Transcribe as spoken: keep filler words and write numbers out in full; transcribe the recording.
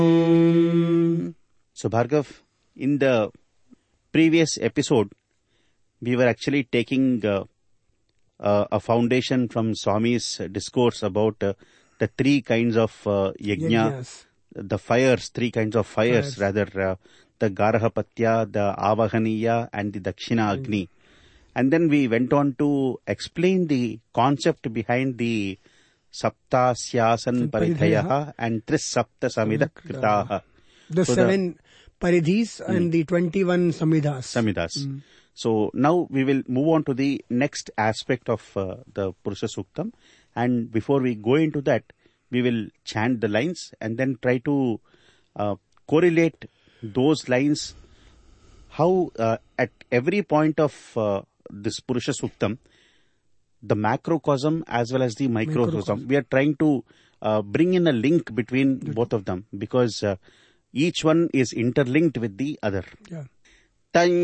So Bhargav, in the previous episode, we were actually taking uh, uh, a foundation from Swami's discourse about uh, the three kinds of uh, yajna, Yajnas. the fires, three kinds of fires, Fires. rather, uh, the Garahapatya, the Avahaniya, and the Dakshina Agni. And then we went on to explain the concept behind the Sapta Syasan Paridhayaha and Tris Sapta Samida Kritaha. The So seven paridhis and the twenty-one samidhas. Samhitas. So now we will move on to the next aspect of uh, the Purusha Suktam. And before we go into that, we will chant the lines and then try to uh, correlate those lines. How uh, at every point of uh, this Purusha Suktam, the macrocosm as well as the microcosm, Microcosm. we are trying to uh, bring in a link between both of them, because uh, each one is interlinked with the other. Yeah. Tan